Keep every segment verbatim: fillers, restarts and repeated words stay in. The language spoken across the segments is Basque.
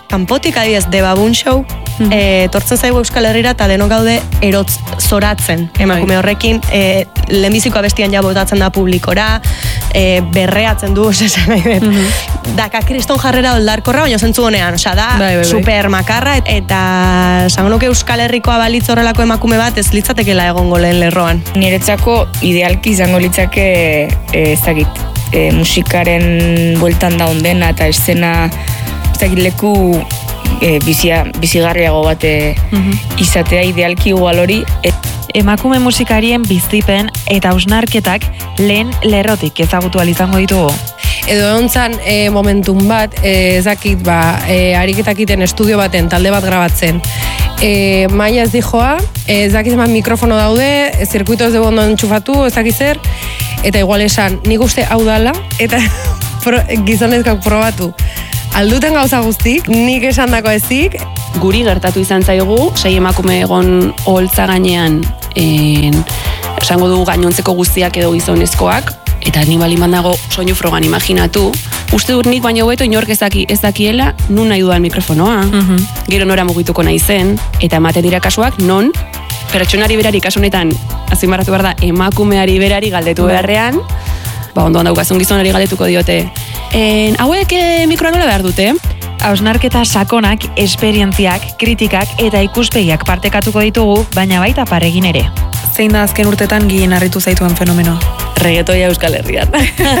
kanpotik adibidez The Baboon Show, mm-hmm. e, tortzen zaigu Euskal Herrira eta denok gaude erotz zoratzen emakume horrekin, e, lehenbiziko abestian ja botatzen da publikora, e, berreatzen du, esan nahi dut. Mm-hmm. Daka kriston jarrera oldarkorra, baina zentzu honean, osea da, bai, bai, bai. super makarra, eta esango nuke Euskal Herrikoa balitz horrelako emakume bat ez litzatekela egongo lehen lerroan. Niretzako idealki izango litzake ezagit, e, musikaren bueltan da ondena eta eszena ezagit leku e, bizia, bizigarriago bate mm-hmm. izatea idealki igual hori. E, Emakume musikarien bizipen eta hausnarketak lehen lerrotik ezagutu ahal izango ditugu. Edo ontzan e, momentun bat, e, ezakit, ba, e, ariketakiten estudio baten, talde bat grabatzen. E, maia ez dijoa, e, ezakit eman mikrofono daude, e, zirkuito ez dugu ondo entxufatu, ezakit zer, eta igual esan, nik uste hau dala, eta pro, gizonezkak probatu. Alduten gauza guztik, nik esan dako ezik. Guri gertatu izan zaigu, sei emakume egon oholtza gainean, en, esango dugu gainontzeko guztiak edo gizonezkoak, eta ni bali mandago soinu frogan imaginatu, uste dut nik baino hobeto inork ezaki, ezakiela nun nahi dudan mikrofonoa, mm-hmm. gero nora mugituko nahi zen, eta ematen dira kasuak non, pertsonari berari kasu honetan, azpimarratu behar da, emakumeari berari galdetu beharrean, ba, ondoan daukazun gizonari galdetuko diote, en, hauek e, mikroa nola behar dute? Hausnarketa sakonak, esperientziak, kritikak eta ikuspegiak partekatuko ditugu, baina baita paregin ere. Zein da azken urtetan gehien harritu zaituen fenomenoa? Reggaetoia Euskal Herrian.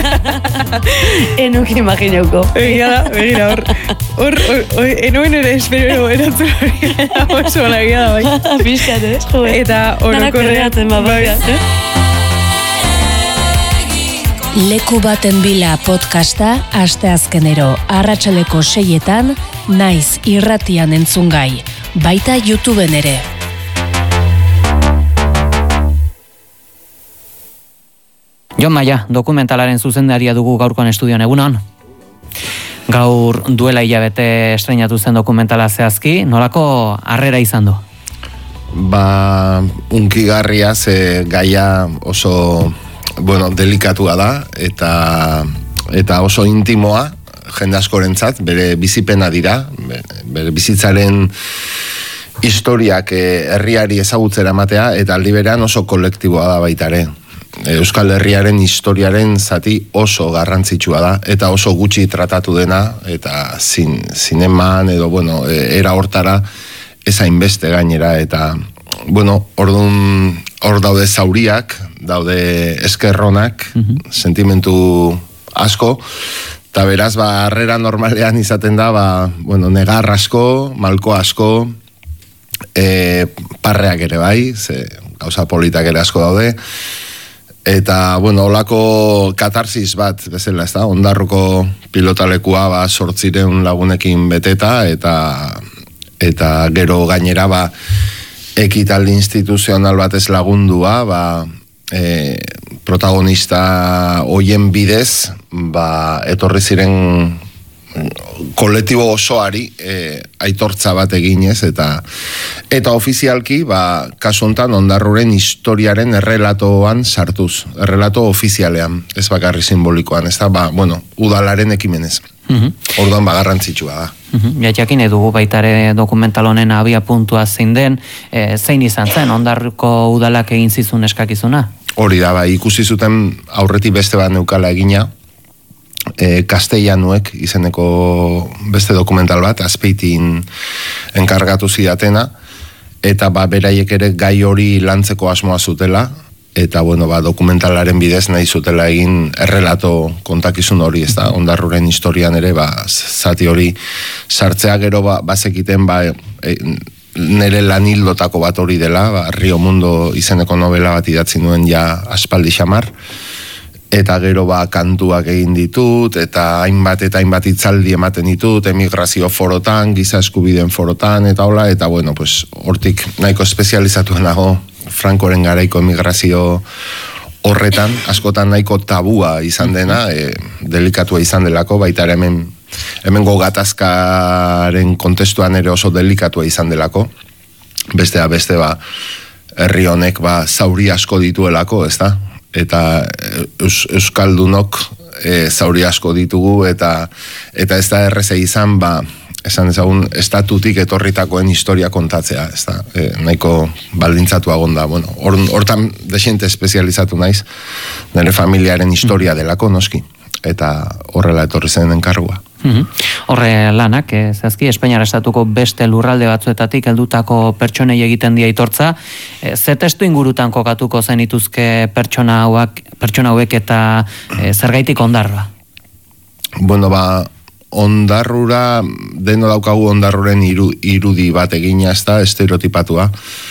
Enukin imagineuko. Begira, begira, hor, hor, hor, enuen ere espero erantzun hori, oso lagia da, bai. Piskat, ez, jo, eta orokorrean, nanak berreatzen, bai. Leku baten bila podcasta asteazkenero arratsaleko seietan naiz irratian entzungai, baita YouTubeen ere. Jon Maia, dokumentalaren zuzendaria dugu gaurkoan estudioan, egunon. Gaur duela hilabete estreinatu zen dokumentala zehazki, nolako harrera izan du? Ba, unkigarria, ze gaia oso... bueno, delikatua da, eta, eta oso intimoa, jende askorentzat, bere bizipena dira, bere bizitzaren historiak herriari ezagutzera ematea, eta aldi berean oso kolektiboa da baitare. Euskal Herriaren historiaren zati oso garrantzitsua da, eta oso gutxi tratatu dena, eta zin, zineman, edo, bueno, era hortara, ez hainbeste gainera, eta, bueno, orduan, hor daude zauriak, daude eskerronak, mm-hmm. sentimentu asko, eta beraz, ba, harrera normalean izaten da, ba, bueno, negar asko, malko asko, e, parreak ere bai, ze gauza politak ere asko daude, eta, bueno, holako katarsis bat, bezala, ez da, Ondarruko pilotalekua, ba, sortzireun lagunekin beteta, eta, eta gero gainera, ba, ekitaldi instituzional batez lagundua, ba, E, protagonista hoien bidez, ba, etorri ziren kolektibo osoari e, aitortza bat eginez, eta eta ofizialki, ba, kasu honetan Ondarruren historiaren errelatoan sartuz, errelato ofizialean, ez bakarri simbolikoan, ez da, ba, bueno, udalaren ekimenez. Mm-hmm. Orduan ba garrantzitsua da. Mm-hmm. Ja, jakin edugu baitare dokumental honen abia puntua zein den, e, zein izan zen, Ondarruko udalak egin zizun eskakizuna? Hori da, ba, ikusi zuten aurretik beste bat neukala egina, e, Kastellanuek izeneko beste dokumental bat, Azpeitin enkargatu zidatena, eta ba, beraiek ere gai hori lantzeko asmoa zutela, eta bueno, ba, dokumentalaren bidez nahi zutela egin errelato kontakizun hori, ez da, Ondarruren historian ere, ba, zati hori sartzea gero, ba, bazekiten, ba, e, nire lanildotako bat hori dela, ba, Rio Mundo izeneko novela bat idatzi nuen ja aspaldi xamar, eta gero ba, kantuak egin ditut, eta hainbat eta hainbat itzaldi ematen ditut, emigrazio forotan, giza eskubideen forotan, eta hola, eta bueno, pues, hortik nahiko espezializatuen nago, Frankoren garaiko emigrazio horretan, askotan nahiko tabua izan dena, e, delikatua izan delako, baita ere hemen, hemengo gatazkaren kontestuan ere oso delikatua izan delako, bestea beste ba, herri honek ba, zauri asko dituelako, ez da? Eta eus, Euskaldunok e, zauri asko ditugu, eta, eta ez da erreze izan, ba, esan ezagun, estatutik etorritakoen historia kontatzea, ez da, e, nahiko baldintzatu agonda, bueno, or, hortan desiente espezializatu naiz, nire familiaren historia delako noski, eta horrela etorri zen enkargua. Horre lanak, eh, zehazki, Espainiar estatuko beste lurralde batzuetatik heldutako pertsonei egiten die aitortza, eh, ze testu ingurutan kokatuko zenituzke pertsona hauak, pertsona hauek eta eh, zergaitik ondarra? Bueno, ba, ondarrura, deno daukagu ondarruren iru, irudi bat egina, ez da, estereotipatua,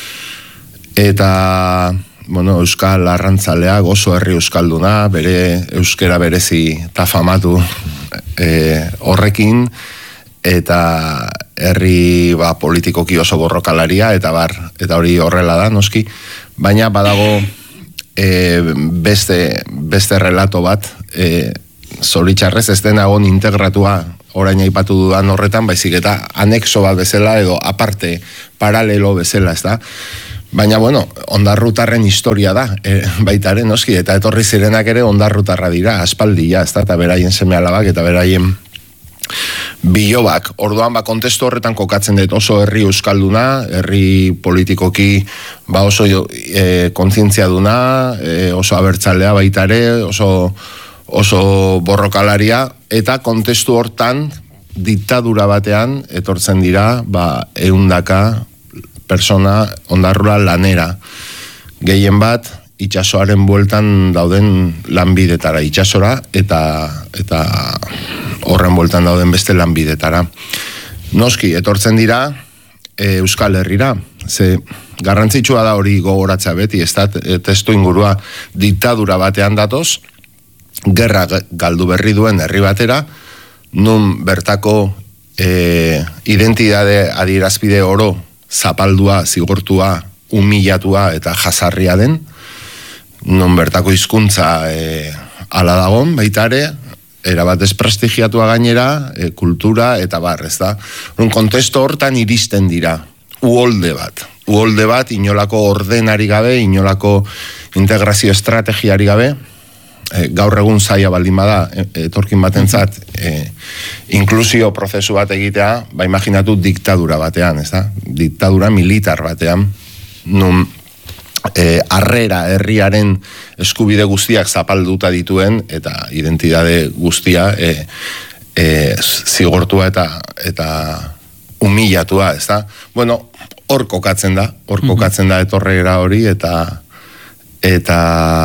eta bueno, euskal arrantzalea, gozo herri euskalduna, bere euskera berezi eta famatu e, horrekin, eta herri ba, politikoki oso borrokalaria, eta bar, eta hori horrela da, noski, baina badago e, beste, beste relato bat, e, zoritxarrez ez denagon integratua orain aipatu dudan horretan, baizik eta anexo bat bezala, edo aparte, paralelo bezala, ez da? Baina, bueno, ondarrutarren historia da, e, baitare, noski, eta etorri zirenak ere ondarrutarra dira, aspaldia, ez da, eta beraien seme alabak, eta beraien bilobak. Orduan, ba, kontestu horretan kokatzen dut oso herri euskalduna, herri politikoki, ba, oso e, kontzientzia duna, e, oso abertzalea baitare, oso, oso borrokalaria, eta kontestu hortan, diktadura batean, etortzen dira, ba, eundaka, persona ondarrura lanera. Gehien bat, itxasoaren bueltan dauden lanbidetara, itxasora, eta eta horren bueltan dauden beste lanbidetara. Noski, etortzen dira e, Euskal Herrira, ze garrantzitsua da hori gogoratzea beti, ez da, testu ingurua diktadura batean datoz, gerra galdu berri duen herri batera, nun bertako e, identitate adierazpide oro zapaldua, zigortua, humilatua eta jasarria den, non bertako hizkuntza e, ala dagon, baitare, erabat desprestigiatua gainera, e, kultura eta bar, ez da. Un kontesto hortan iristen dira, uholde bat. Uholde bat, inolako ordenari gabe, inolako integrazio estrategiari gabe, e, gaur egun zaila baldin bada, etorkin batentzat, e, inklusio prozesu bat egitea, ba imaginatu diktadura batean, ez da? Diktadura militar batean, nun e, arrera herriaren eskubide guztiak zapalduta dituen, eta identitate guztia e, e, zigortua eta eta humilatua, ez da? Bueno, hor kokatzen da, hor kokatzen da etorrera hori, eta eta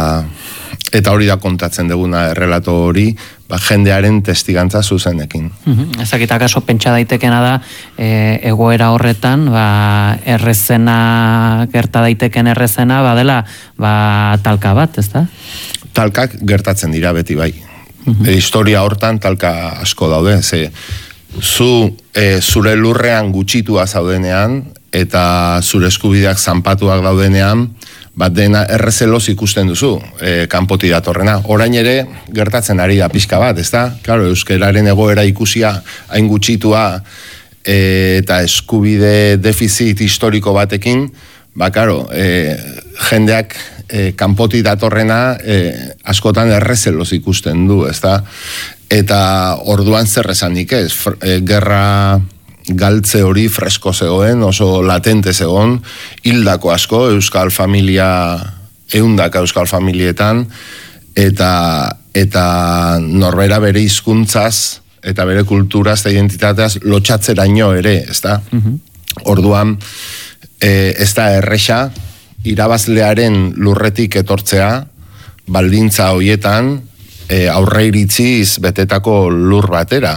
eta hori da kontatzen duguna errelato hori, ba, jendearen testigantza zuzenekin. Uh-huh. Ezakita kaso pentsa daitekena da, e, egoera horretan, ba, errezena, gerta daiteken errezena, badela, ba, talka bat, ez da? Talkak gertatzen dira beti bai. Uh-huh. E, historia hortan talka asko daude, ze zu e, zure lurrean gutxitua zaudenean, eta zure eskubideak zanpatuak daudenean, bat dena errezeloz ikusten duzu, e, kanpoti datorrena. Orain ere, gertatzen ari da pixka bat, ez da? Claro, euskeraren egoera ikusia, hain gutxitua, e, eta eskubide defizit historiko batekin, ba, claro, e, jendeak e, kanpoti datorrena e, askotan errezeloz ikusten du, ez da? Eta orduan zer esanik ez, e, gerra galtze hori fresko zegoen, oso latente zegoen, hildako asko, euskal familia, eundaka euskal familietan, eta, eta norbera bere hizkuntzaz eta bere kulturaz eta identitateaz lotxatzeraino ere, ez da? Uh-huh. Orduan, e, ez da erresa, irabazlearen lurretik etortzea, baldintza hoietan, e, aurre iritziz betetako lur batera.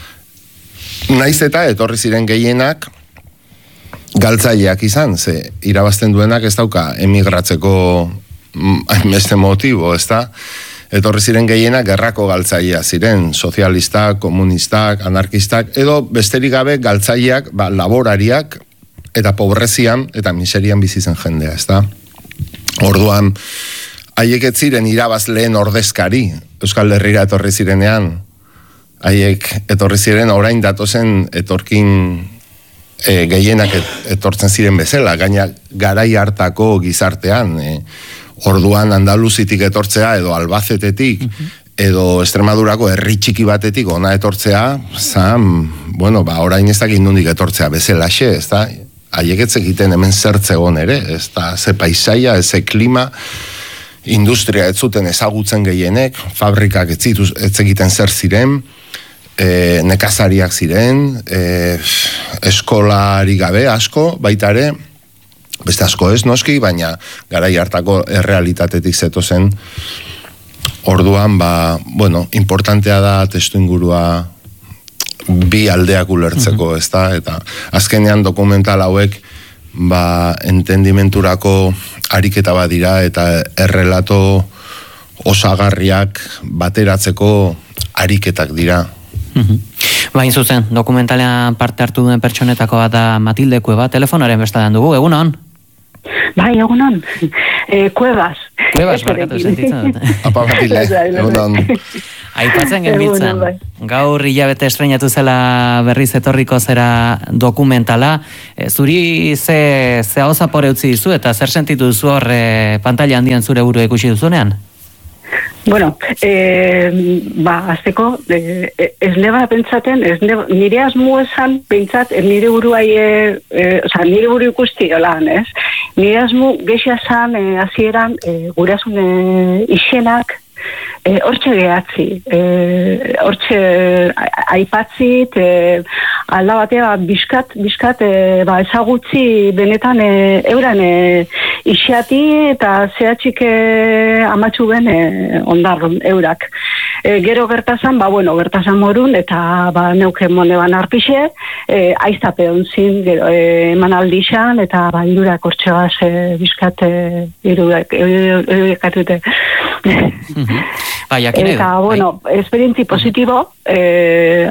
Naiz eta etorri ziren gehienak galtzaileak izan, ze irabazten duenak ez dauka emigratzeko beste motibo, ez da? Etorri ziren gehienak gerrako galtzailea ziren, sozialistak, komunistak, anarkistak, edo besterik gabe galtzaileak, ba, laborariak, eta pobrezian, eta miserian bizi zen jendea, ez da? Orduan, haiek ez ziren irabazleen ordezkari, Euskal Herrira etorri zirenean, haiek etorri ziren orain datozen etorkin e, gehienak etortzen ziren bezala, gaina garai hartako gizartean, e, orduan Andaluzitik etortzea edo Albacetetik, uh-huh. edo Extremadurako herri txiki batetik ona etortzea, zan, bueno, ba, orain ez dakit nondik etortzea bezalaxe, ez da, haiek ez egiten hemen zertzegon ere, ez da, ze paisaia, ze klima, industria ez zuten ezagutzen gehienek, fabrikak ez, zituz, ez egiten zer ziren, e, nekazariak ziren, e, eskolari gabe asko, baita ere, beste asko ez noski, baina garai hartako errealitatetik zetozen. Orduan, ba, bueno, importantea da testu ingurua bi aldeak ulertzeko, mm-hmm. ez da, eta azkenean dokumental hauek, ba, entendimenturako ariketa bat dira, eta errelato osagarriak bateratzeko ariketak dira. Mm-hmm. Bain zuzen, dokumentalean parte hartu duen pertsonetako bat da Matilde Kueba, telefonaren bestadan dugu, egunon? Bai, egunon, e, Kuebas. Kuebas, barkatu sentitzen dut. Apa, Matilde, egunon. Aipatzen genbiltzen, gaur hilabete estrenatu zela berriz etorriko zera dokumentala, e, zuri ze, ze hau zapore utzi dizu eta zer sentitu duzu hor e, pantalla handian zure buru ikusi duzunean? Bueno, eh, ba, azteko, eh, ez neba pentsaten, ez neba, nire asmu esan, pentsat, nire buruai, eh, eh, oza, nire buru ikusti, holan, ez? Nire asmu geixia zan, eh, azieran, eh, gurasun eh, isenak, eh, hortxe gehatzi, eh, hortxe aipatzit, eh, alda batea, biskat, biskat, eh, ba, ezagutzi benetan eh, euran eh, isiati eta zehatxik eh, amatxu ben eh, ondarron eurak. E, gero gertazan, ba, bueno, gertazan morun, eta ba, neuken mone ban arpixe, e, aiztape onzin, gero, e, eman aldixan, eta ba, irurak ortsoaz e, bizkat, e, irurak, irurak dute. Ba, jakin edo. Eta, bueno, esperientzi positibo, e,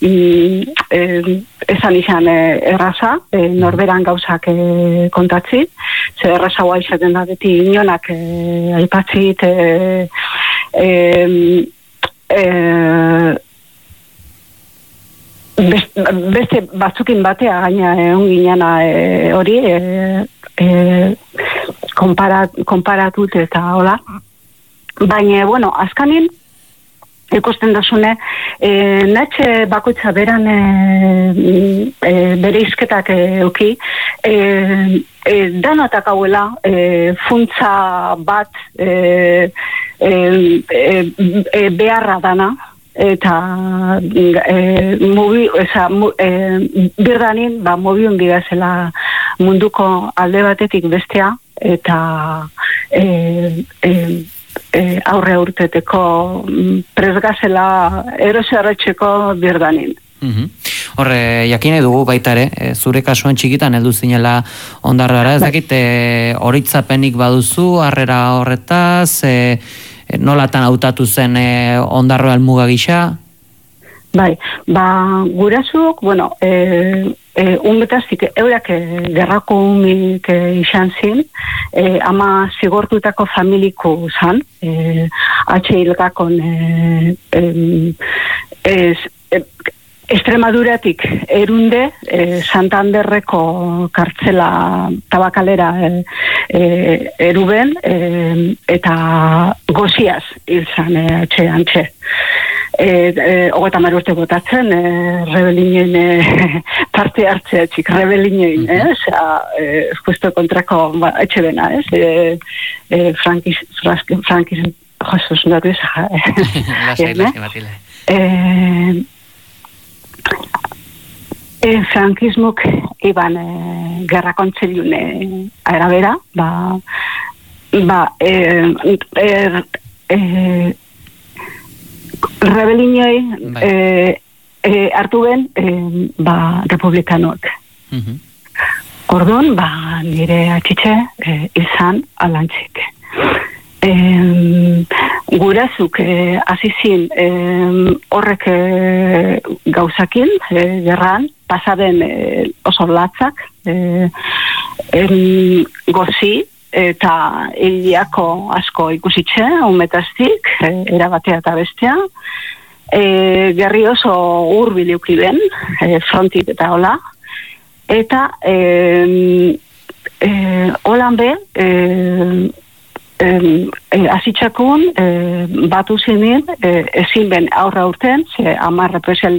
e, esan izan e, erraza, e, norberan gauzak e, kontatzi, ze erraza hoa izaten da beti inonak e, aipatzit, e, e, Eh, beste, beste batzukin batea gaina egon ginena eh, hori eh, eh, konparat, konparatut eta hola. Baina, bueno, azkanin ikusten dasune, eh, netxe bakoitza beran eh, eh, bere izketak euki, eh, eh, danotak hauela eh, funtza bat eh, E, e, e, beharra dana eta e, mobi, eza, mu, e, birdanin ba, mobiun bidazela munduko alde batetik bestea eta e, e, e, aurre urteteko presgazela eroserretxeko birdanin. Mm-hmm. Horre, jakine dugu baita ere, e, zure kasuan txikitan heldu zinela Ondarroara, ez dakit e, horitzapenik baduzu, harrera horretaz, e, nolatan hautatu zen e, Ondarroa helmuga gisa? Bai, ba, gurasuk, bueno, e, e, unbetazik eurak e, gerrako umik e, izan zin, e, ama zigortutako familiko zan, e, atxe hilgakon e, e, e, Extremaduratik erunde, eh, Santanderreko kartzela tabakalera eh, eh, eruben, eh, eta goziaz hil zan eh, atxe, antxe. Eh, eh, Ogeta marurte botatzen, eh, rebelinoen eh, parte hartzea txik, rebelinoen, eh, osea, eh, justo kontrako ba, etxe bena, ez? Eh, eh, Frankis, Frankis, Frankis, Jesus, nervios, lasai, lasai, Matilde. Eh, E, frankismuk iban e, gerra kontziliune arabera, ba, ba e, e, e, rebelinioi e, e, hartu ben e, ba, republikanok. Mm-hmm. Orduan, ba, nire atxitxe e, izan alantzik. Eh, gurazuk eh, azizin eh, horrek eh, gauzakin eh, gerran, pasaden eh, oso latzak eh, eh, gozi eta hiliako asko ikusitxe umetaztik, eh, erabatea eta bestea eh, gerri oso hurbil eukiben eh, frontit eta hola eta eh, eh, holan be eh, azitxakun e, batu zinen e, ezin ben aurra urten, ze amar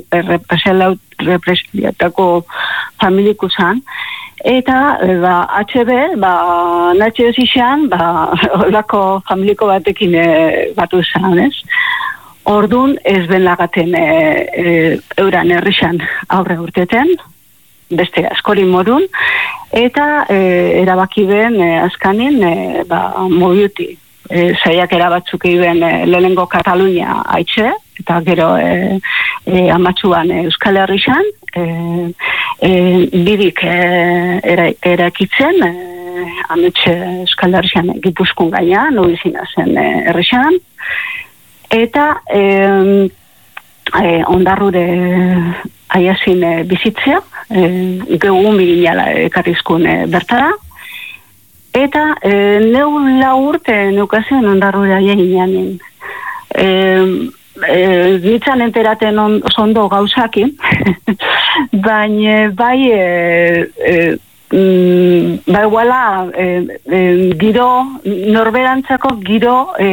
represaliatako familiku zan, eta ba, H B, ba, natxe ezixan, ba, olako familiko batekin e, batu zan, ez? Ordun ez ben lagaten e, e, euran herrixan aurre urteten, beste askori modun, eta e, erabaki ben e, azkanin e, ba, mobiuti. E, zaiak erabatzuk iben e, lehenengo Katalunia haitxe, eta gero e, e, amatxuan e, Euskal Herrixan, e, e, bidik e, era, erakitzen, e, ametxe Euskal Herrixan e, Gipuzkun gaina, nubizina zen e, herrixan, eta e, e, ondarrure aiazin e, bizitzea, e, gehugun biginala ekarrizkun e, bertara, eta e, neu lau urte neukazen ondarrure aiaginean. E, e, Nitzan enteraten on, ondo gauzakin, baina bai e, e, mm, ba iguala e, e, giro, norberantzako giro e,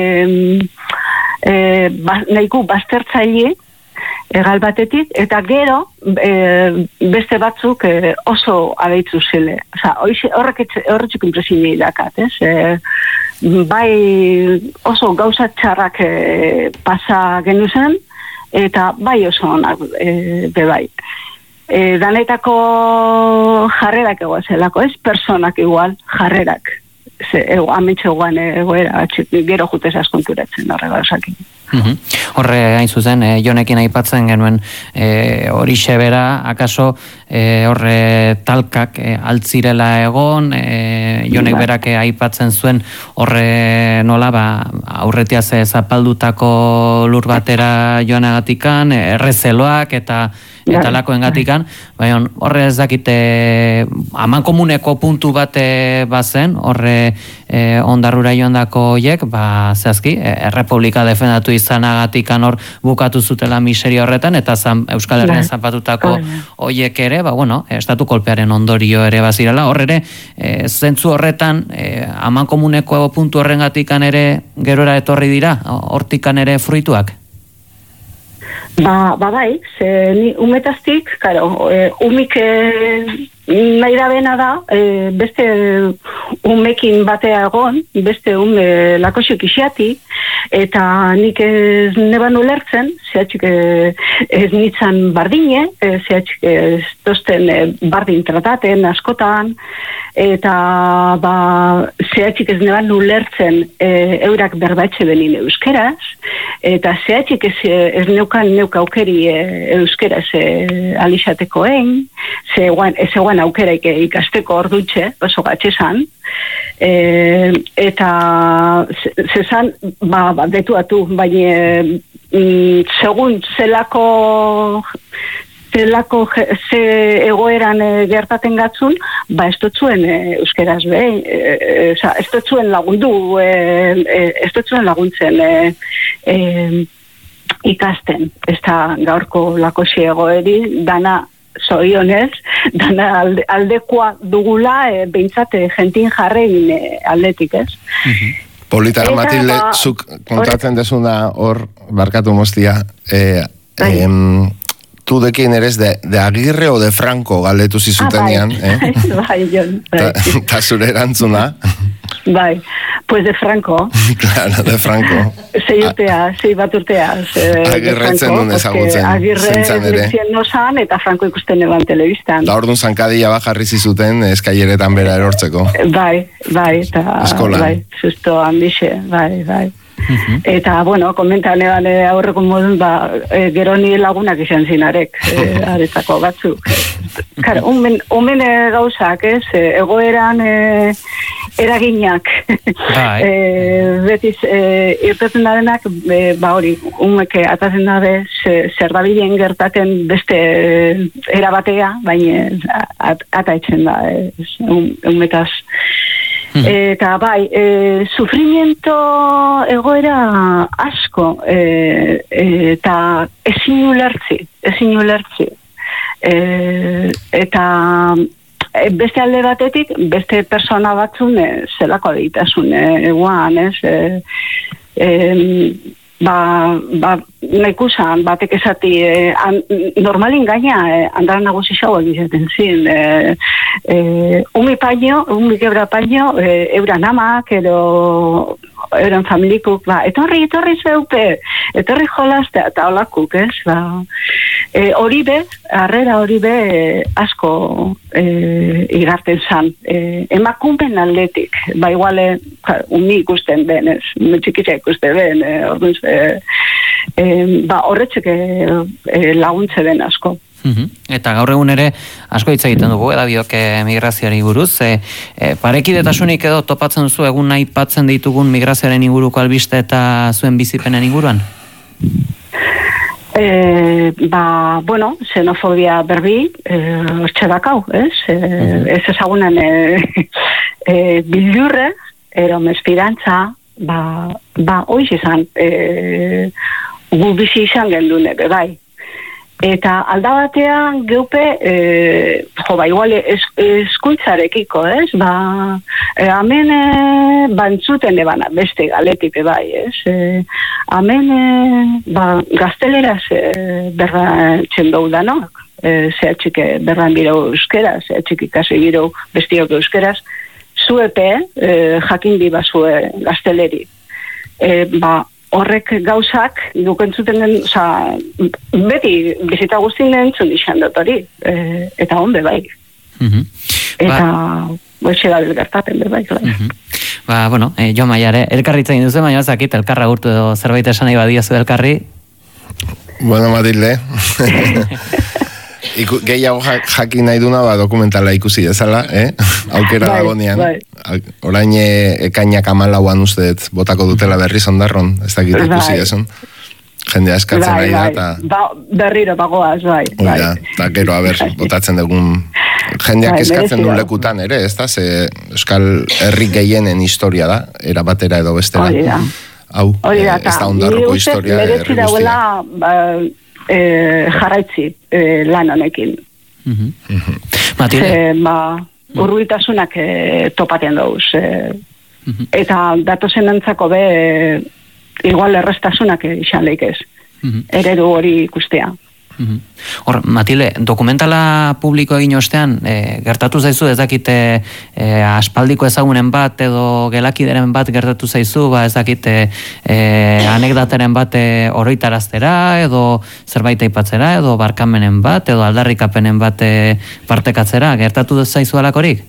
e, ba, nahiku baztertzaile, egal batetik, eta gero e, beste batzuk e, oso adeitzu zile. Osa, horrek horretxuk impresinei dakat, ez? E, bai oso gauza txarrak e, pasa genuzen, eta bai oso onak e, bebai. E, danetako jarrerak egoazelako, ez? Personak igual jarrerak. Ze, ego, amentxe guan egoera, gero jutez askonturatzen horre gauzakin. Uhum. Horre hain zuzen, e, Jonekin aipatzen genuen e, hori xebera, akaso e, horre talkak e, altzirela egon, e, Jonek ba. berak aipatzen zuen horre nola, ba, aurretia ze zapaldutako lur batera joanagatikan, errezeloak eta eta lakoengatikan, baina horre ez dakite aman komuneko puntu bate bazen, horre e, ondarrura joandako hoiek, ba, zehazki, e, Errepublika defendatu izanagatikan hor bukatu zutela miseria horretan, eta zan, Euskal Herrian zapatutako hoiek ere, ba, bueno, estatu kolpearen ondorio ere bazirela, hor ere, e, zentzu horretan, e, aman komuneko puntu horrengatikan ere gerora etorri dira, hortikan ere fruituak? Ba, ba bai, ze ni umetaztik, karo, e, umik e, nahi da bena da, e, beste umekin batea egon, beste ume lakosik isiati, eta nik ez neban ulertzen, zehatxik ez nitzan bardine, zehatxik ez tosten bardin trataten askotan, eta ba, zehatxik ez neban ulertzen e, eurak berbatxe benin euskeraz, eta zehatxik ez, ez neukan neuk aukeri e, euskeraz e, alixatekoen, ze eguan, ez eguan aukeraik ikasteko ordutxe, oso gatxezan, e, eta zezan, ba, ba, detuatu, baina mm, segun zelako zelako ze egoeran e, gertaten gatzun, ba ez dutzuen e, euskeraz behin, e, e, ez dutzuen lagundu, e, e, ez dutzuen laguntzen e, e, ikasten, ez da gaurko lakosi egoeri, dana zorionez, dana alde, aldekoa dugula, e, behintzate jentin jarrein e, aldetik, ez? Mm-hmm. Politara Matilde, ba, zuk kontatzen desuna hor, barkatu moztia, eh, em, tu dekin eres de, de Agirre o de Franco galdetu zizutenian, ah, bai. eh? Bai, Jon, bai. Ta, ta zure erantzuna? Bai, pues de Franco. Claro, de Franco. Sei urtea, sei bat urtea. Agirretzen duen ezagutzen. Agirre no zan, eta Franco ikusten eban telebistan. Da orduan zankadilla bat jarri zizuten eskaileretan bera erortzeko. Bai, bai, eta eskolan. Bai, susto handixe, bai, bai. Uh-huh. Eta, bueno, komentan eban e, aurreko modun, ba, e, gero ni lagunak izan zinarek, e, aretzako batzuk. Karo, omen, omen e, gauzak, ez, e, egoeran e, eraginak. Bai. e, betiz, e, irtetzen darenak, e, ba hori, umeke atatzen dabe, zer dabilen gertaten beste erabatea, baina at, atatzen da, ez, um, umetaz. Hmm. Eta bai, e, sufrimiento egoera asko, e, e, eta ezin ulertzi, ezin ulertzi. E, eta beste alde batetik, beste persona batzun e, zelako aditasun eguan, ez? E, e, ba, ba, naikusan, batek esati, e, an, normalin gaina, e, andara nagusi xauak izaten zin, e, e, umi paño, umi gebra paño, e, euran amak, edo euren familikuk, ba, etorri, etorri zeupe, etorri jolaztea, eta holakuk, ez, ba, e, hori be, harrera hori be, e, asko e, igarten zan, e, emakumpen atletik, ba, iguale, umi ikusten ben, ez, txikitza ikusten ben, e, orduan, e, e, ba, horretxek e, e, laguntze den asko. Uhum. Eta gaur egun ere asko hitz egiten dugu edabiok migrazioari buruz, e, e, parekidetasunik edo topatzen duzu egun nahi patzen ditugun migrazioaren inguruko albiste eta zuen bizipenen inguruan? E, ba, bueno, xenofobia berbi, hortxe e, dakau, ez? E, ez ezagunen e, e, bildurre, ero mespirantza, ba, ba oiz izan, e, gu bizi izan gendune, bai. Eta alda batean geupe, e, jo, ba, igual es, eskuntzarekiko, ez? Ba, e, amen e, bantzuten ebana, beste galetik bai, ez? E, amen, e, ba, gazteleraz e, berra txendou danok, e, zehatxik berran biro euskera, zehatxik ikasi biro bestiok euskeraz, zuepe, e, jakin diba zue gazteleri. E, ba, horrek gauzak, dukentzuten den, oza, beti bizita guztien entzun izan dut hori, e, eta honbe bai. Uh-huh. Eta, boitxe da bilgertaten, bai, bai. Uh-huh. Ba, bueno, e, jo maiare, elkarritza induzu, baina zakit, elkarra gurtu edo zerbait esan nahi badiozu elkarri? Bueno, Matilde. Iku, gehiago jakin nahi duna, ba, dokumentala ikusi dezala, eh? Aukera bai, dagonean. Bai. Orain ekainak amalauan usteet botako dutela berriz ondarron, ez dakit ikusi dezun. Jendea eskatzen bai, nahi da, bai. eta... Ba, berriro bagoaz, bai. Bai. Da, da, gero, haber, botatzen dugun... Jendeak bai, eskatzen duen merezi lekutan ere, ez da? Ze Euskal Herri gehienen historia da, era batera edo bestera. Hori da. Hau, Hori da, eh, ez da ondarroko historia herri merezi guztia. dauela ba, e, jarraitzi e, lan honekin. Uh-huh. Uh-huh. Matilde? E, ba, urruitasunak e, topaten dauz. E, uh-huh. Eta datozen antzako be, e, igual errestasunak izan leikez. Uh-huh. Eredu hori ikustea. Hor, Matilde, dokumentala publiko egin ostean, e, gertatu zaizu ez dakite e, aspaldiko ezagunen bat edo gelakideren bat gertatu zaizu, ba ez dakite e, anekdateren bat e, oroitaraztera edo zerbait aipatzera edo barkamenen bat edo aldarrikapenen bat e, partekatzera, gertatu zaizu alakorik?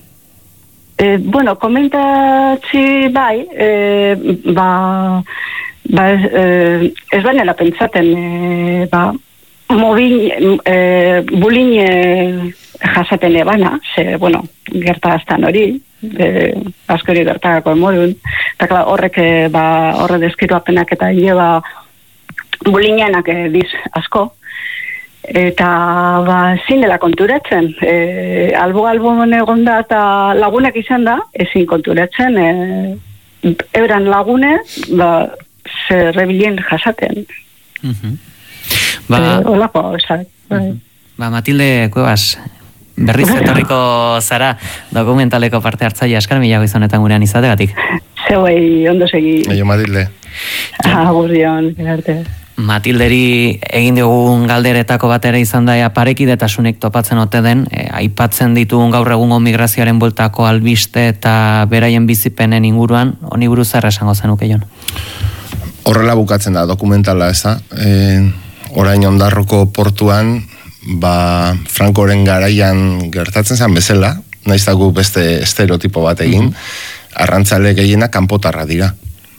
E, bueno, komentatzi bai, e, ba, ba ez, e, ez bainela pentsaten, e, ba, Mobin, eh, bulin eh, jasaten ebana, ze, bueno, gertaztan hori, eh, askori gertagako emodun, eta klar, horrek, eh, ba, horre deskiruapenak eta lleba bulinenak eh, diz asko, eta, ba, zinela konturatzen, eh, albo-albo egon da, eta lagunak izan da, ezin konturatzen, eh, euran lagune, ba, zerrebilien jasaten. Mhm. Ba, Olako, esan. Ba, Matilde Cuevas, berriz etorriko zara dokumentaleko parte hartzaile askar milago izanetan gurean izategatik. Zeuei, ondo segi. Aio, Matilde. Agurrion, gerarte. Matilderi egin diogun galderetako bat ere izan da parekidetasunik topatzen ote den, e, aipatzen ditugun gaur egungo migrazioaren bueltako albiste eta beraien bizipenen inguruan, honi buruz zer esango zenuke jon? Horrela bukatzen da dokumentala, ez da? E, orain ondarroko portuan, ba, Frankoren garaian gertatzen zen bezala, naiz da gu beste estereotipo bat egin, mm-hmm. arrantzale gehiena kanpotarra dira.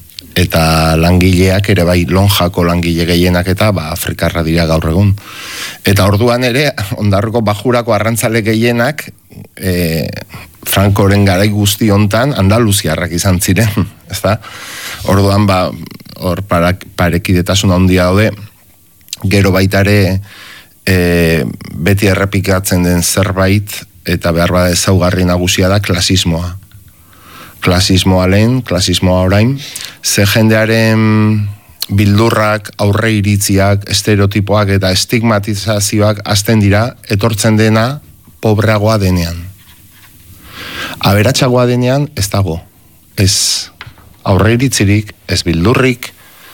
Eta langileak ere bai lonjako langile gehienak eta ba, Afrikarra dira gaur egun. Eta orduan ere, ondarroko bajurako arrantzale gehienak e, Frankoren garai guzti hontan andaluziarrak izan ziren, ezta? Orduan ba, hor parekidetasun handia daude, gero baita ere e, beti errepikatzen den zerbait eta behar bada ezaugarri nagusia da klasismoa. Klasismoa lehen, klasismoa orain, ze jendearen bildurrak, aurre iritziak, estereotipoak eta estigmatizazioak hasten dira, etortzen dena pobreagoa denean. Aberatsagoa denean ez dago. Ez aurreiritzirik, ez bildurrik,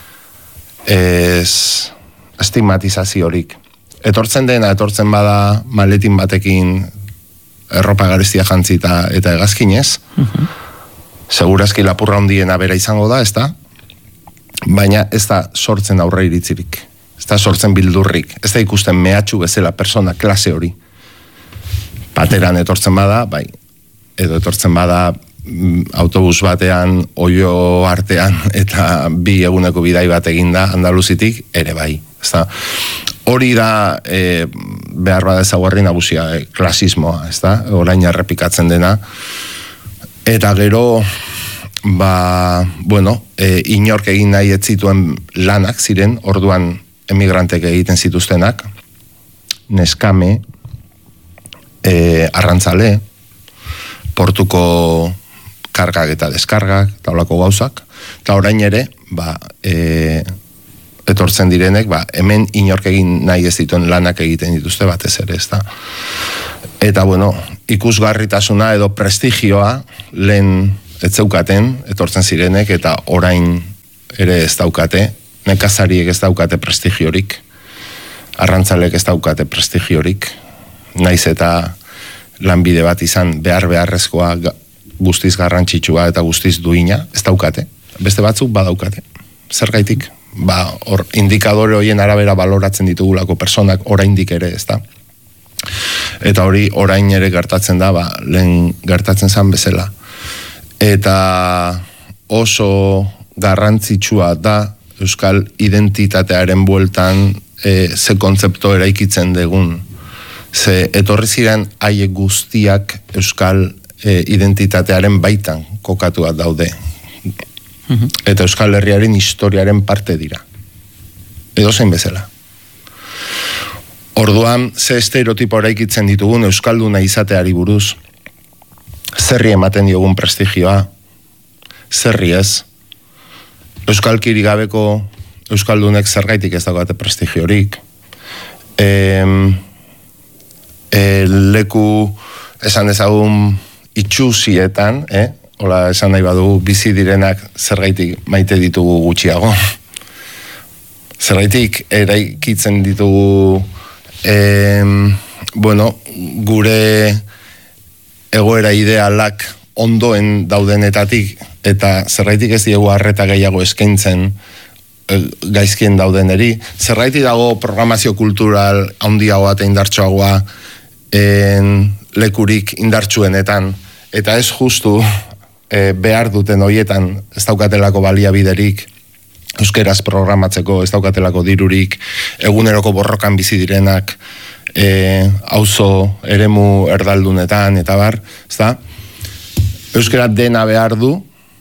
ez estigmatizaziorik. Etortzen dena, etortzen bada maletin batekin erropa garestia jantzita eta hegazkinez, uh-huh. Segurazki lapurra handiena bera izango da, ez da? Baina ez da sortzen aurreiritzirik. Ez da sortzen bildurrik. Ez da ikusten mehatxu bezala persona klase hori. Pateran etortzen bada, bai, edo etortzen bada autobus batean, oio artean, eta bi eguneko bidai bat eginda Andaluzitik, ere bai. Ezta? Hori da e, behar bada ezaguarri nagusia, e, klasismoa, ezta? Orain errepikatzen dena. Eta gero, ba, bueno, e, inork egin nahi ez zituen lanak ziren, orduan emigrantek egiten zituztenak, neskame, e, arrantzale, portuko kargak eta deskargak, taulako gauzak, eta orain ere, ba, e, etortzen direnek, ba, hemen inork egin nahi ez dituen lanak egiten dituzte batez ere, ez da. Eta, bueno, ikusgarritasuna edo prestigioa lehen ez zeukaten, etortzen zirenek, eta orain ere ez daukate, nekazariek ez daukate prestigiorik, arrantzalek ez daukate prestigiorik, naiz eta lanbide bat izan behar beharrezkoa guztiz garrantzitsua eta guztiz duina, ez daukate. Beste batzuk badaukate. Zergaitik? Ba, hor, indikadore horien arabera baloratzen ditugulako personak oraindik ere, ez da? Eta hori orain ere gertatzen da, ba, lehen gertatzen zen bezala. Eta oso garrantzitsua da euskal identitatearen bueltan e, ze kontzepto eraikitzen dugun. Ze etorri ziren haiek guztiak euskal e, identitatearen baitan kokatuak daude. Uh-huh. Eta Euskal Herriaren historiaren parte dira. Edo zein bezala. Orduan, ze estereotipo eraikitzen ditugun euskalduna izateari buruz, zerri ematen diogun prestigioa, zerri ez, euskalkiri gabeko euskaldunek zergaitik ez dagoate prestigiorik, e, e, leku esan dezagun itxusietan, eh? Ola esan nahi badugu bizi direnak zergaitik maite ditugu gutxiago. Zergaitik eraikitzen ditugu em, bueno, gure egoera idealak ondoen daudenetatik eta zergaitik ez diegu harreta gehiago eskaintzen e, gaizkien daudeneri. Zergaitik dago programazio kultural handiagoa eta indartsuagoa en, lekurik indartsuenetan eta ez justu E, behar duten horietan ez daukatelako baliabiderik euskeraz programatzeko, ez daukatelako dirurik, eguneroko borrokan bizi direnak, e, auzo eremu erdaldunetan, eta bar, ez da? Euskera dena behar du,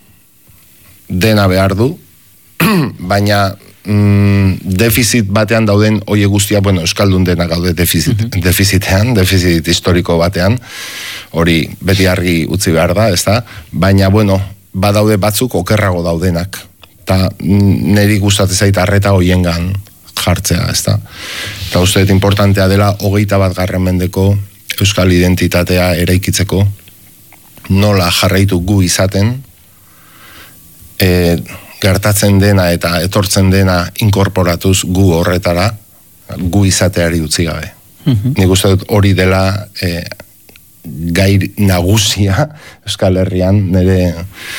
dena behar du, baina mm, defizit batean dauden oie guztia, bueno, euskaldun dena gaude defizit, uh-huh. defizitean, defizit historiko batean, hori beti argi utzi behar da, ez da? Baina, bueno, badaude batzuk okerrago daudenak. Eta niri gustatzen zait arreta hoiengan jartzea, ez da? Eta usteet importantea dela hogeita bat garren mendeko euskal identitatea eraikitzeko, nola jarraitu gu izaten, e, gertatzen dena eta etortzen dena inkorporatuz gu horretara, gu izateari utzi gabe. Uh-huh. Nik uste dut hori dela e, gai nagusia Euskal Herrian, nire,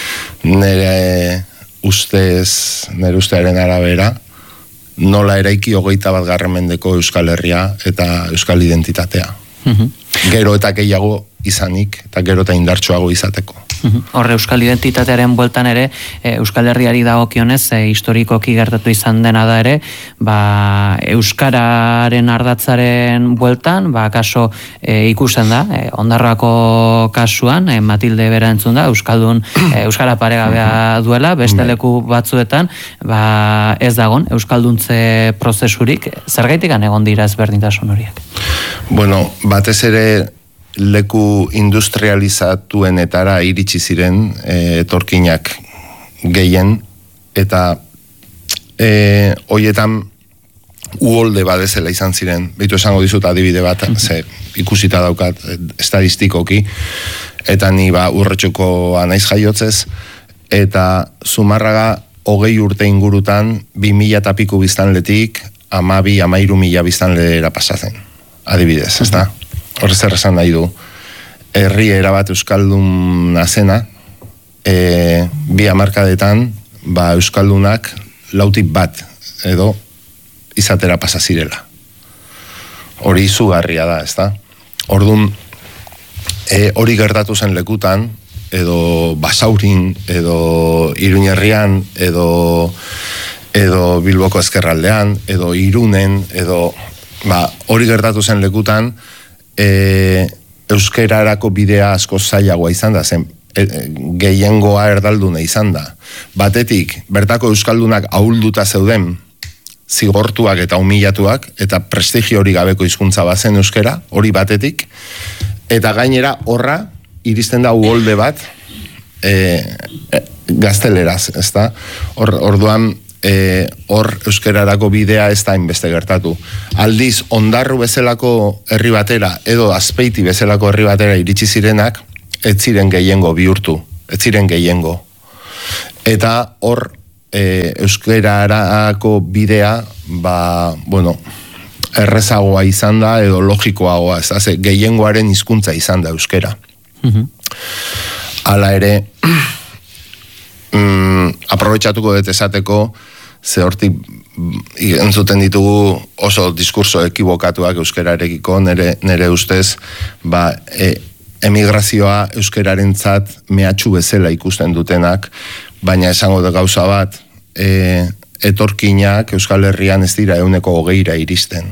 nire ustez, nire ustearen arabera, nola eraiki hogeita bat garren mendeko Euskal Herria eta Euskal identitatea. Uh-huh. Gero eta gehiago izanik, eta gero eta indartsuago izateko. Horre euskal identitatearen bueltan ere, e, Euskal Herriari dagokionez, e, historikoki gertatu izan dena da ere, ba, euskararen ardatzaren bueltan, ba, kaso e, ikusten da, e, Ondarroako kasuan, e, Matilde bera entzun da, euskaldun, e, euskara paregabea duela, beste leku batzuetan, ba, ez dagon, euskalduntze prozesurik, zergaitikan egon dira ezberdintasun horiek? Bueno, batez ere, leku industrializatuenetara iritsi ziren e, etorkinak gehien eta e, hoietan uholde badezela izan ziren. Beitu esango dizut adibide bat, ze ikusita daukat estadistikoki, eta ni ba Urretxukoa naiz jaiotzez, eta Zumarraga hogei urte ingurutan bi mila eta piku biztanletik amabi, amairu mila biztanlera pasatzen. Adibidez, ez da? Horrez zer esan nahi du. Herri erabat euskaldun nazena, e, bi hamarkadetan ba euskaldunak lautik bat edo izatera pasa zirela. Hori izugarria da, ez da? Orduan, e, hori gertatu zen lekutan, edo Basaurin, edo Iruñerrian, edo edo Bilboko ezkerraldean, edo Irunen, edo ba, hori gertatu zen lekutan, e, euskerarako bidea asko zailagoa izan da, zen e, gehiengoa erdalduna izan da. Batetik, bertako euskaldunak ahulduta zeuden, zigortuak eta humilatuak, eta prestigio hori gabeko hizkuntza bazen euskera, hori batetik, eta gainera horra, iristen da uholde bat, e, e, gazteleraz, ez da? Hor, orduan, e, hor euskerarako bidea ez da inbeste gertatu. Aldiz, Ondarru bezalako herri batera, edo Azpeiti bezalako herri batera iritsi zirenak, ez ziren gehiengo bihurtu, ez ziren gehiengo. Eta hor, e, euskerarako bidea, ba, bueno, errezagoa izan da, edo logikoagoa, ez da, ze gehiengoaren hizkuntza izan da euskera. Hala ere, mm, aprobetxatuko dut esateko, ze hortik entzuten ditugu oso diskurso ekibokatuak euskerarekiko, nere, nere ustez, ba, e, emigrazioa euskerarentzat mehatxu bezala ikusten dutenak, baina esango da gauza bat, e, etorkinak Euskal Herrian ez dira euneko hogeira iristen.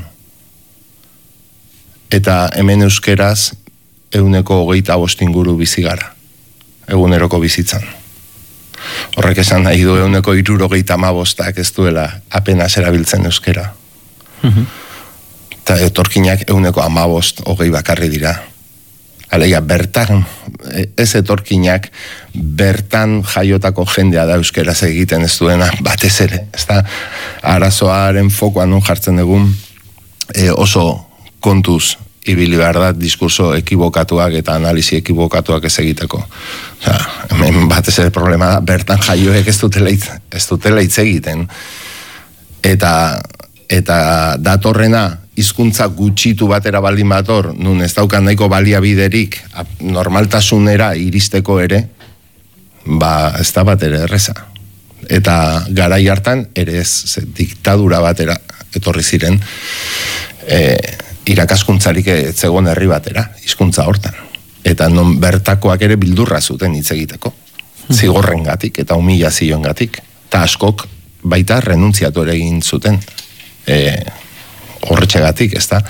Eta hemen euskeraz euneko hogeita bost inguru bizi gara, eguneroko bizitzan. Horrek esan nahi du euneko hirurogeita hamabostak ez duela apenas erabiltzen euskera. Eta etorkinak euneko hamabost hogei bakarri dira. Alegia, bertan, ez etorkinak, bertan jaiotako jendea da euskeraz egiten ez duena, batez ere. Ez da, arazoaren fokoan nun jartzen dugun, e, oso kontuz ibili behar da, diskurso ekibokatuak eta analizi ekibokatuak ez egiteko. Osa, hemen batez ere problema da, bertan jaioek ez dutela hitz, ez dutela hitz egiten. Eta, eta datorrena, hizkuntza gutxitu batera baldin bator, nun ez daukan nahiko baliabiderik normaltasunera iristeko ere, ba ez da bat ere erreza. Eta garai hartan ere ez, ze, diktadura batera etorri ziren, e, irakaskuntzarik etzegon herri batera, hizkuntza hortan. Eta non bertakoak ere bildurra zuten hitz egiteko, zigorrengatik eta humilazioengatik, eta askok baita renuntziatu ere egin zuten, e, horretxegatik, ez da?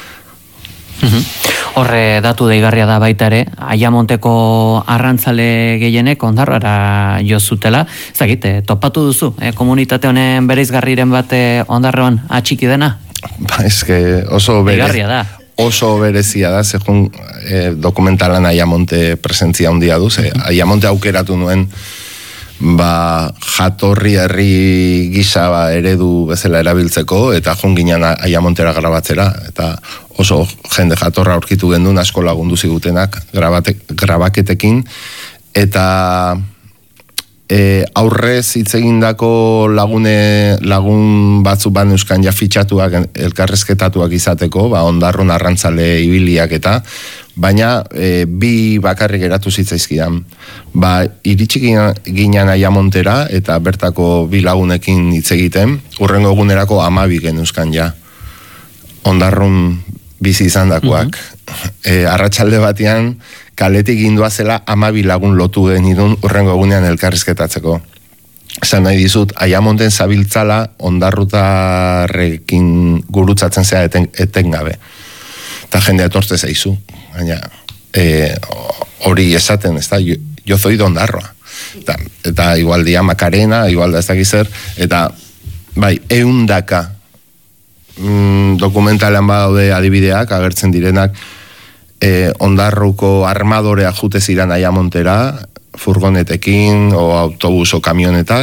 Horre datu deigarria da baita ere, Aiamonteko arrantzale gehienek Ondarroara jo zutela. Ez dakit, topatu duzu, eh, komunitate honen bereizgarriren bat Ondarroan atxiki dena? Ba, eske oso bere, da. oso berezia da, segun eh, dokumentalan Aiamonte presentzia handia du, ze Aiamonte aukeratu nuen ba, jatorri herri gisa ba, eredu bezala erabiltzeko, eta junginan Aiamontera grabatzera, eta oso jende jatorra aurkitu gendun asko lagundu zigutenak grabate, grabaketekin, eta e, aurrez hitz egindako lagune, lagun batzuk ban euskan ja fitxatuak, elkarrezketatuak izateko, ba, Ondarrun arrantzale ibiliak eta, baina e, bi bakarrik geratu zitzaizkidan. Ba, iritsi ginen Aiamontera eta bertako bi lagunekin hitz egiten, urrengo egunerako hamabi genuzkan ja. Ondarrun bizi izan dakoak. Mm-hmm. e, arratsalde batean, kaletik gindua zela hamabi lagun lotu genidun urrengo egunean elkarrizketatzeko. Esan nahi dizut, Aiamonten zabiltzala ondarrutarrekin gurutzatzen zea eten, etengabe. Eta jendea etortze zaizu. Baina, e, hori esaten, ez da, jo, jo zoi Ondarroa. Eta, eta igual dia Makarena, igual da ez dakizer, eta bai, eundaka mm, dokumentalean badaude adibideak, agertzen direnak, e, Ondarruko armadorea jute ziren Aiamontera, furgonetekin, o autobus o kamionetak,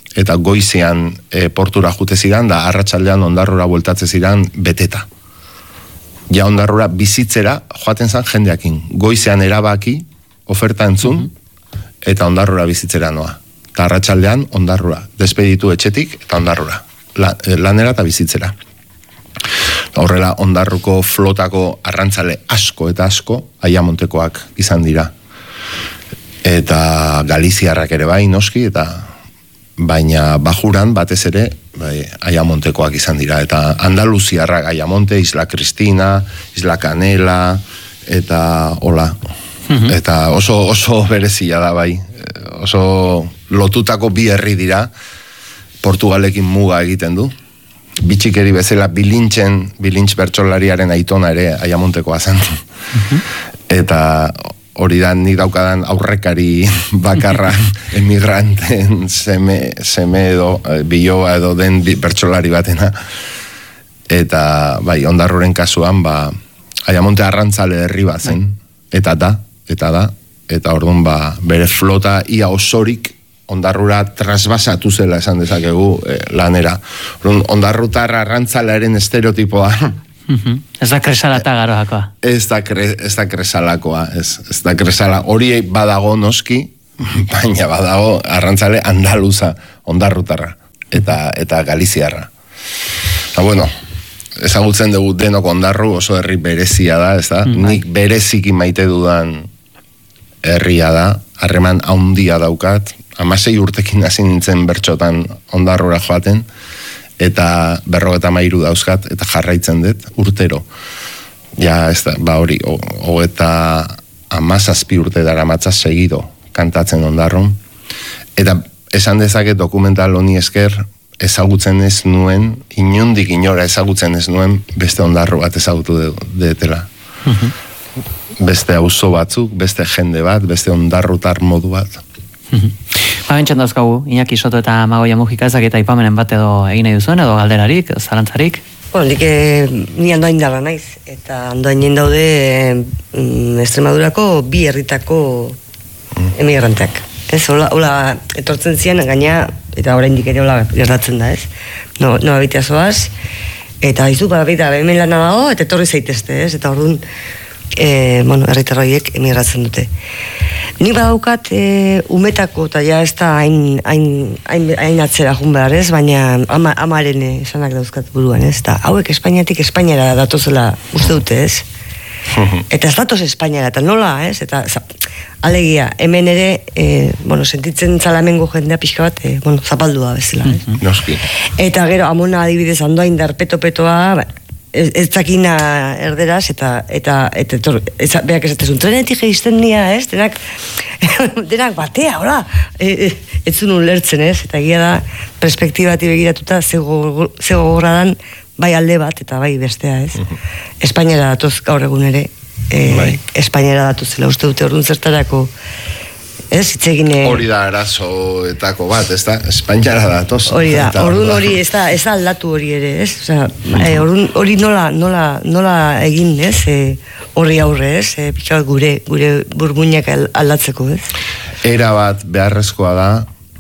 eta goizean e, portura jute zidan, da arratsaldean ondarrura bueltatze zidan beteta. Ja ondarrura bizitzera joaten zan jendeakin. Goizean erabaki, oferta entzun, eta ondarrura bizitzera noa. Eta arratsaldean ondarrura. Despeditu etxetik eta ondarrura. La, lanera eta bizitzera. Horrela ondarruko flotako arrantzale asko eta asko Aiamontekoak izan dira. Eta Galiziarrak ere bai, noski, eta baina bajuran batez ere bai, Aiamontekoak izan dira. Eta Andaluziarrak, Aiamonte, Isla Cristina, Isla Canela, eta hola. Mm-hmm. Eta oso, oso berezia da bai. Oso lotutako bi herri dira, Portugalekin muga egiten du. Bitxikeri bezala bilintxen, bilintx bertsolariaren aitona ere Aiamontekoa zen. Mm-hmm. Eta hori da nik daukadan aurrekari bakarra emigranten seme, seme edo biloa edo den bertsolari batena. Eta bai, ondarruren kasuan, ba, Aiamonte arrantzale herri bat zen. Eta da, eta da, eta orduan ba, bere flota ia osorik ondarrura trasbasatu zela esan dezakegu eh, lanera. Orduan, ondarrutarra arrantzalearen estereotipoa Uh-huh. Ez da kresalata garoakoa. Ez da, kre, ez da kresalakoa, ez, ez da kresala. Hori badago noski, baina badago arrantzale andaluza, ondarrutarra, eta, eta galiziarra. Eta bueno, ezagutzen dugu denok ondarru, oso herri berezia da, ez da? Mm-hmm. Nik bereziki maite dudan herria da, harreman haundia daukat, hamasei urtekin hasi nintzen bertxotan ondarrura joaten, eta berrogeta mairu dauzkat, eta jarraitzen dut, urtero. Ja, ez da, ba hori, hogeta amazazpi urte dara matza segido kantatzen ondarrun. Eta esan dezaket dokumental honi esker, ezagutzen ez nuen, inundik inora ezagutzen ez nuen, beste ondarru bat ezagutu detela. Uh-huh. Beste auzo batzuk, beste jende bat, beste ondarrutar modu bat. Uh-huh. Ba, bentsan dauzkagu, Iñaki Soto eta Magoia Mujika ezak eta ipamenen bat edo egin nahi duzuen, edo galderarik, zalantzarik? Bueno, nik eh, ni andoain darra naiz, eta andoainen daude eh, Extremadurako bi herritako emigranteak. Ez, hola, hola etortzen zian, gaina, eta oraindik ere hola gertatzen da, ez? No, no abitea zoaz, eta izu, babita, hemen lana dago, eta etorri zaitezte, ez? Eta orduan, eh, bueno, herritarroiek emigratzen dute. Ni badaukat e, umetako, eta ja ez da hain, hain, hain, hain atzera jun behar, ez? Baina ama, amaren esanak dauzkat buruan, ez? Eta hauek Espainiatik Espainiara datozela uste dute, ez? Eta ez datoz Espainiara, eta nola, ez? Eta za, alegia, hemen ere, e, bueno, sentitzen zalamengo jendea pixka bat, e, bueno, zapaldua bezala, ez? Noski. Eta gero, amona adibidez handoain dar peto-petoa, ez, ez zakina erderaz, eta eta, eta etor, ez, berak esatezun, trenetik geizten nia, ez? Denak, denak batea, hola, e, e, ez zuen ulertzen, ez? Eta egia da, perspektibati begiratuta, zego gogorra dan, bai alde bat, eta bai bestea, ez? Uh-huh. Espainiara datoz gaur egun ere, e, bai. Espainiara datuzela, uste dute orduan zertarako, ez, itzegine... Hori da arazoetako bat, ez da, Espainiara datoz. Hori da, orduan hori, ez da, ez da aldatu hori ere, ez? Osea, e, orduan hori nola, nola, nola egin, ez? E, horri aurre, ez? E, Pitxal gure, gure burmuinak aldatzeko, ez? Era bat beharrezkoa da,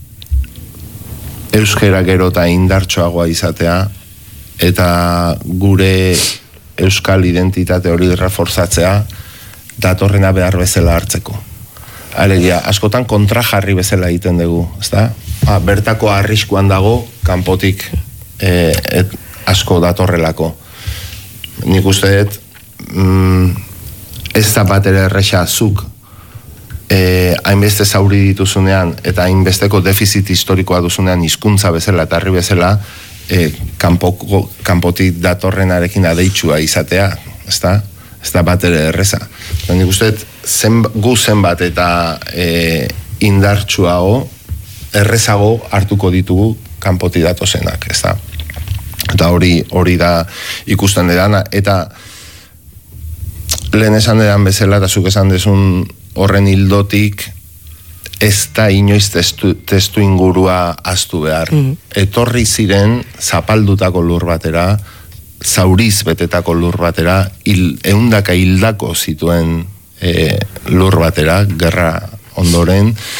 euskera gero eta indartsoagoa izatea, eta gure euskal identitate hori reforzatzea, datorrena behar bezala hartzeko. Alegia, askotan kontrajarri bezala egiten dugu, ezta? Ah, bertako arriskuan dago, kanpotik eh, et, asko datorrelako. Nik uste dut, mm, ez da bat ere erresa zuk, eh, hainbeste zauri dituzunean, eta hainbesteko defizit historikoa duzunean hizkuntza bezala, eta herri bezala, eh, kanpoko, kanpotik datorrenarekin adeitsua izatea, ezta? Ez da bat ere erreza. Nik uste dut, zen, gu zenbat eta e, indartsuago, errezago hartuko ditugu kanpoti datozenak, ez da? Eta hori hori da ikusten edana, eta lehen esan edan bezala, eta zuk esan dezun horren hildotik, ez da inoiz testu, testu ingurua aztu behar. Mm-hmm. Etorri ziren zapaldutako lur batera, zauriz betetako lur batera, hil, eundaka hildako zituen e, lur batera, gerra ondoren,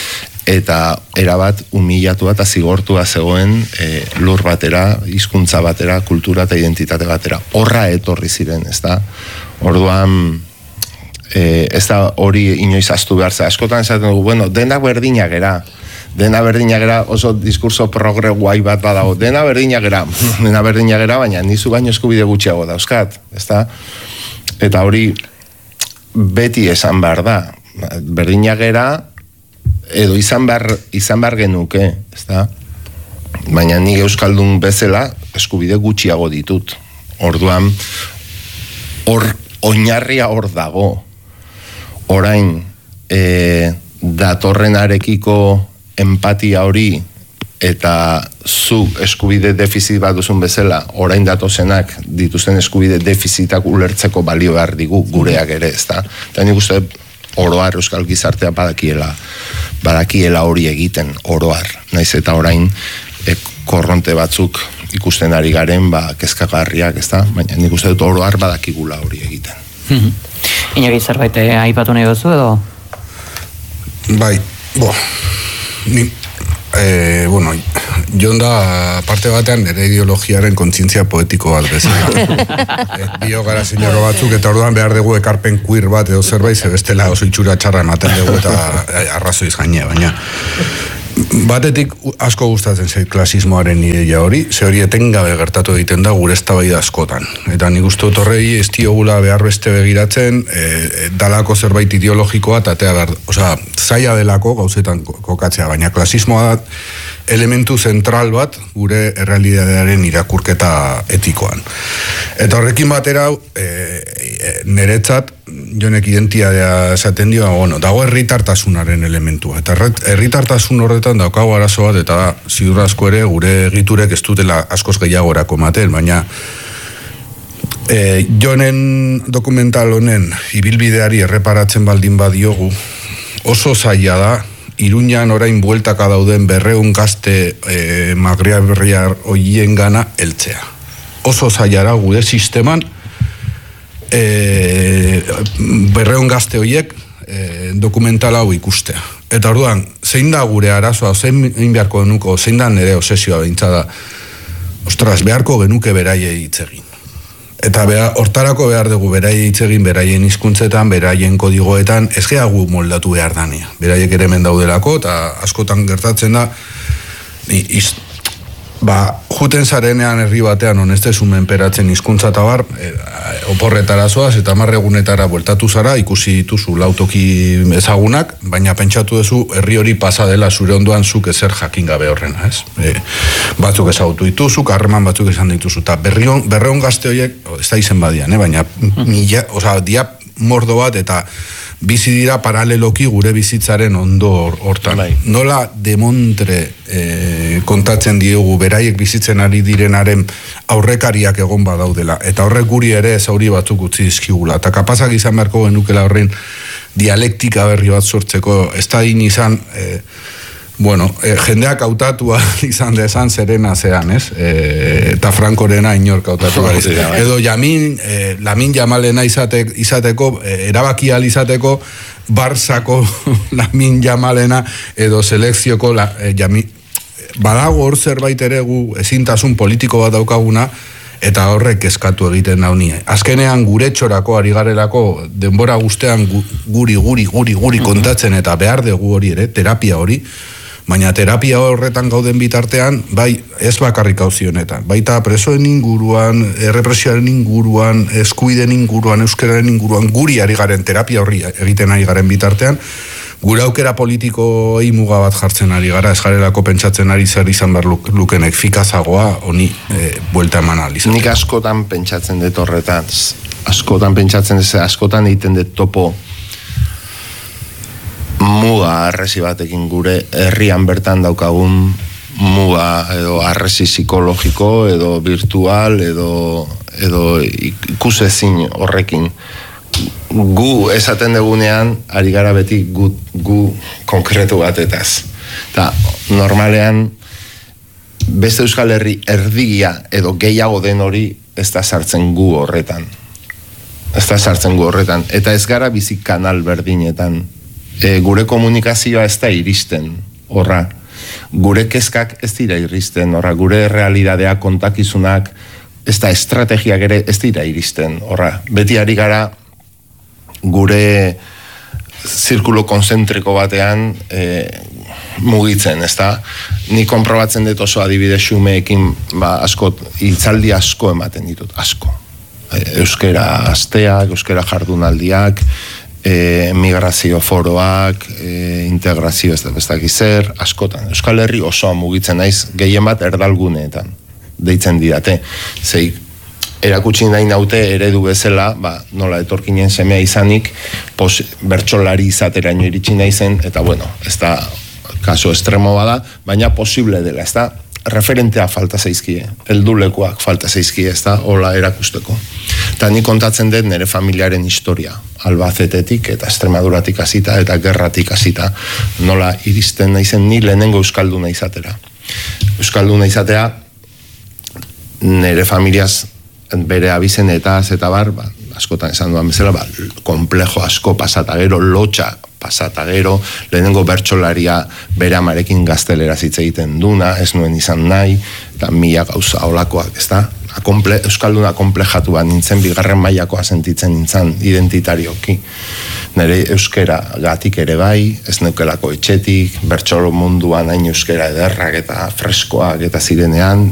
eta erabat humilatua eta zigortua zegoen e, lur batera, hizkuntza batera, kultura eta identitate batera. Horra etorri ziren, ez da? Orduan, e, ez da hori inoiz astu behar ze. Askotan esaten dugu, bueno, dena berdinak era, dena berdinak era oso diskurso progre guai bat badago, dena berdinak era, dena berdinak era, baina nizu baino eskubide gutxiago dauzkat, ez da? Eta hori beti esan behar da, berdinak era, edo izan behar, izan behar genuke, ez da? Baina nik euskaldun bezala eskubide gutxiago ditut. Orduan, hor, oinarria hor dago. Orain, e, datorrenarekiko empatia hori, eta zu eskubide defizit bat duzun bezala, orain datozenak dituzten eskubide defizitak ulertzeko balio behar digu gureak ere, ez da? Eta nik uste, oroar euskal gizartea badakiela, badakiela hori egiten, oroar. Naiz eta orain e, korronte batzuk ikusten ari garen, ba, kezkagarriak, ez da? Baina nik uste dut oroar badakigula hori egiten. Inaki zerbait aipatu nahi duzu edo? Bai, bo, ni, eh, bueno, jon da parte batean nire ideologiaren kontzientzia poetiko bat bezala. Bio gara senyoro batzuk, eta orduan behar dugu ekarpen queer bat edo zerbait, ze bestela oso itxura txarra ematen dugu eta arrazoiz gainea, baina batetik asko gustatzen zait klasismoaren ideia hori, ze hori etengabe gertatu egiten da gure eztabaida askotan. Eta nik uste dut horrei ez diogula behar beste begiratzen, e, dalako zerbait ideologikoa, eta atea behar, osea, zaila delako gauzetan kokatzea, baina klasismoa da elementu zentral bat gure errealitatearen irakurketa etikoan. Eta horrekin batera, e, e, niretzat, jonek identitatea esaten dio, bueno, dago herritartasunaren elementua. Eta herritartasun horretan daukago arazo bat, eta da, ziur asko ere gure egiturek ez dutela askoz gehiagorako ematen, baina e, jonen dokumental honen ibilbideari erreparatzen baldin badiogu, oso zaila da, Iruñan orain bueltaka dauden berreun gazte e, magria berriar oien gana eltzea. Oso zailara gure sisteman e, berreun gazte oiek e, dokumental hau ikustea. Eta orduan, zein da gure arazoa, zein beharko genuko, zein da nire obsesioa bintzada, ostras, beharko genuke beraie hitz egin. Eta beha, hortarako behar dugu beraien hitz egin, beraien hizkuntzetan, beraien kodigoetan, ez gehagu moldatu behar dania. Beraiek ere hemen daudelako, eta askotan gertatzen da, iz, ba, juten zarenean herri batean honestez menperatzen hizkuntza eta bar, e, oporretara zoaz, eta marregunetara bueltatu zara, ikusi dituzu lautoki ezagunak, baina pentsatu duzu herri hori pasa dela zure ondoan zuk ezer jakin gabe horrena, ez? E, batzuk ezagutu dituzu, harreman batzuk esan dituzu, eta berreon gazte horiek, ez da izen badian, eh? Baina mila, oza, dia mordo bat, eta bizi dira paraleloki gure bizitzaren ondo hortan. Or, Nola demontre e, kontatzen diogu beraiek bizitzen ari direnaren aurrekariak egon badaudela. Eta horrek guri ere zauri batzuk utzi dizkigula. Eta kapazak izan beharko genukela horren dialektika berri bat sortzeko, ez da din izan... E, Bueno, eh, jendeak hautatua izan dezan Serena zean, ez? Eh, eta Frankorena inork hautatua izan. Edo Jamin, eh, Lamin Jamalena izatek, izateko, eh, erabakia izateko, Barzako Lamin Jamalena, edo selekzioko la, eh, Jamin. Badago hor zerbait ere gu ezintasun politiko bat daukaguna, eta horrek eskatu egiten dauni. Azkenean gure txorako, ari garelako, denbora guztean guri, guri, guri, guri kontatzen, eta behar dugu hori ere, terapia hori, baina terapia horretan gauden bitartean, bai, ez bakarrik hauzi honetan, baita presoen inguruan, errepresioaren inguruan, eskuiden inguruan, euskararen inguruan, guri ari garen terapia horri egiten ari garen bitartean, gure aukera politikoei muga bat jartzen ari gara, ez garelako pentsatzen ari zer izan behar lukenek fikazagoa, honi e, buelta eman alizan. Nik askotan pentsatzen dut horretan, askotan pentsatzen dut, askotan egiten dut topo muga arresi batekin gure herrian bertan daukagun muga edo arresi psikologiko edo virtual edo, edo ikusezin horrekin. Gu esaten dugunean ari gara beti gu, gu konkretu batetaz. Eta normalean beste Euskal Herri erdigia edo gehiago den hori ez da sartzen gu horretan. Ez da sartzen gu horretan. Eta ez gara bizi kanal berdinetan. E, gure komunikazioa ez da iristen horra. Gure kezkak ez dira iristen, horra, gure realidadea kontakizunak, ez da estrategiak ere ez dira iristen, horra. Beti ari gara gure zirkulo konzentriko batean e, mugitzen, ez da? Ni konprobatzen dut oso adibide xumeekin, ba, asko, hitzaldi asko ematen ditut, asko. Euskera asteak, euskera jardunaldiak, e, migrazio foroak, e, integrazio ez da bestak izer, askotan. Euskal Herri osoa mugitzen naiz, gehien bat erdalguneetan, deitzen didate. Zei, erakutsi nahi naute eredu bezala, ba, nola etorkinen semea izanik, pos, bertsolari izateraino iritsi naizen, eta bueno, ez da kaso estremo bada, baina posible dela, ez da, referentea falta zaizkie, heldulekuak falta zaizkie, ez da, hola erakusteko. Eta ni kontatzen dut nire familiaren historia, Albacetetik eta Extremaduratik hasita eta gerratik hasita, nola iristen naizen ni lehenengo euskalduna izatera. Euskalduna izatea, nire familiaz bere abizen eta eta bar, ba, askotan esan duan bezala, ba, komplejo asko pasata gero, lotxa pasata gero, lehenengo bertsolaria bere amarekin gaztelera hitz egiten duna, ez nuen izan nahi, eta mila gauza olakoak, ez da? Akomple, euskalduna komplejatu bat nintzen, bigarren mailakoa sentitzen nintzen identitarioki. Nire euskera gatik ere bai, ez neukelako etxetik, bertsolo munduan hain euskera ederrak eta freskoak eta zirenean,